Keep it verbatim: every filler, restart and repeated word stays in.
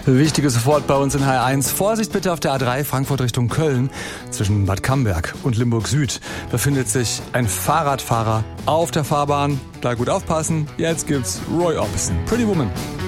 Wichtiges sofort bei uns in H R eins. Vorsicht bitte auf der A drei Frankfurt Richtung Köln. Zwischen Bad Camberg und Limburg Süd befindet sich ein Fahrradfahrer auf der Fahrbahn. Da gut aufpassen. Jetzt gibt's Roy Orbison. Pretty Woman.